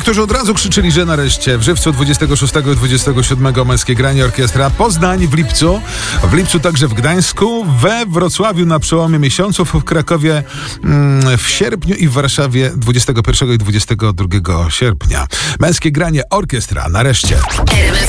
Niektórzy od razu krzyczyli, że nareszcie. W Żywcu 26 i 27 Męskie Granie Orkiestra Poznań w lipcu. W lipcu także w Gdańsku, we Wrocławiu na przełomie miesiąców, w Krakowie w sierpniu i w Warszawie 21 i 22 sierpnia. Męskie Granie Orkiestra nareszcie.